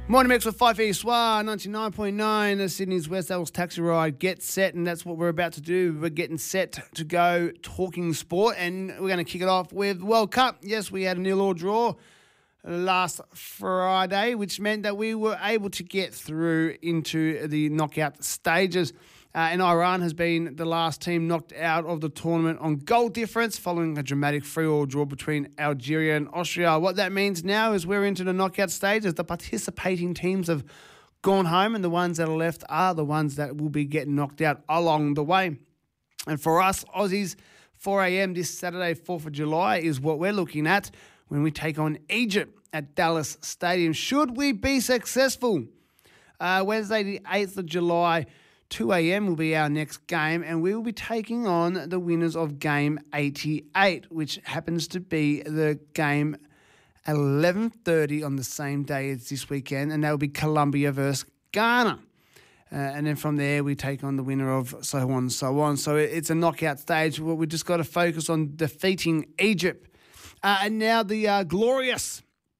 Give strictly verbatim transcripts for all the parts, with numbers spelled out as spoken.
Morning mix with Fife East Swa, ninety-nine point nine, the Sydney's West Ellis Taxi Ride. Get set, and that's what we're about to do. We're getting set to go talking sport, and we're going to kick it off with World Cup. Yes, we had a nil-all draw last Friday, which meant that we were able to get through into the knockout stages. Uh, and Iran has been the last team knocked out of the tournament on goal difference following a dramatic three-all draw between Algeria and Austria. What that means now is we're into the knockout stages. The participating teams have gone home, and the ones that are left are the ones that will be getting knocked out along the way. And for us, Aussies, four a.m. this Saturday, fourth of July, is what we're looking at when we take on Egypt at Dallas Stadium. Should we be successful? Uh, Wednesday, the eighth of July, two a.m. will be our next game, and we will be taking on the winners of game eighty-eight, which happens to be the game at eleven thirty on the same day as this weekend, and that will be Colombia versus Ghana. Uh, and then from there, we take on the winner of so on and so on. So it's a knockout stage where we just got to focus on defeating Egypt. Uh, and now the uh, glorious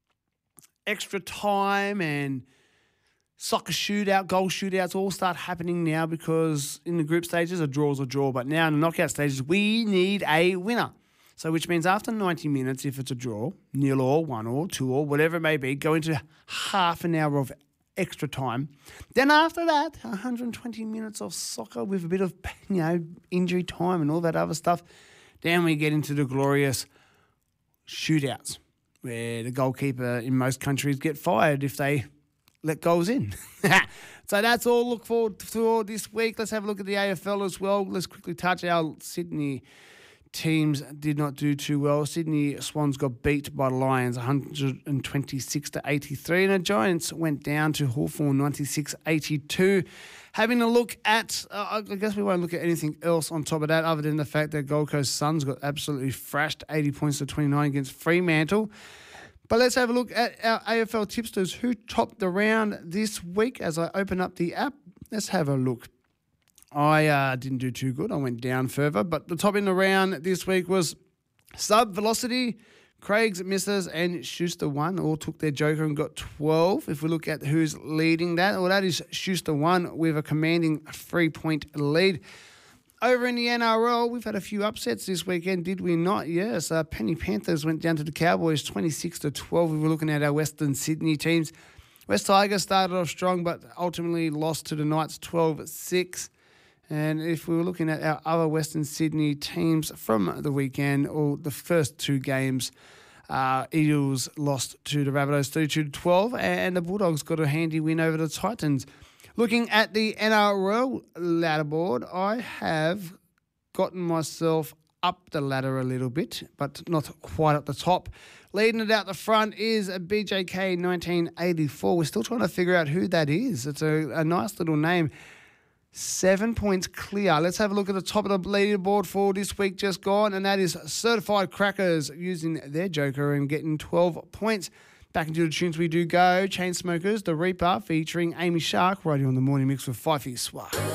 extra time and soccer shootout, goal shootouts all start happening now, because in the group stages, a draw is a draw. But now in the knockout stages, we need a winner. So which means after ninety minutes, if it's a draw, nil or one or two or whatever it may be, go into half an hour of extra time. Then after that, one hundred twenty minutes of soccer with a bit of, you know, injury time and all that other stuff. Then we get into the glorious shootouts, where the goalkeeper in most countries get fired if they let goals in. So that's all look forward to this week. Let's have a look at the A F L as well. Let's quickly touch our Sydney teams did not do too well. Sydney Swans got beat by the Lions one hundred twenty-six to eighty-three, and the Giants went down to Hawthorn ninety-six eighty-two. Having a look at, uh, I guess we won't look at anything else on top of that other than the fact that Gold Coast Suns got absolutely thrashed, eighty points to twenty-nine against Fremantle. But let's have a look at our A F L tipsters who topped the round this week. As I open up the app, let's have a look. I uh, didn't do too good. I went down further. But the top in the round this week was Sub, Velocity, Craig's Misses, and Schuster One. All took their joker and got twelve. If we look at who's leading that, well, that is Schuster One with a commanding three-point lead. Over in the N R L, we've had a few upsets this weekend, did we not? Yes, uh, Penny Panthers went down to the Cowboys twenty-six to twelve. We were looking at our Western Sydney teams. West Tigers started off strong, but ultimately lost to the Knights twelve six. And if we were looking at our other Western Sydney teams from the weekend, or the first two games, uh, Eagles lost to the Rabbitohs thirty-two to twelve, and the Bulldogs got a handy win over the Titans. Looking at the N R L ladder board, I have gotten myself up the ladder a little bit, but not quite up the top. Leading it out the front is a B J K nineteen eighty-four. We're still trying to figure out who that is. It's a, a nice little name. Seven points clear. Let's have a look at the top of the leaderboard for this week just gone, and that is Certified Crackers using their joker and getting twelve points. Back into the tunes we do go. Chainsmokers, The Reaper, featuring Amy Shark, right here on the Morning Mix with Fife East Swa.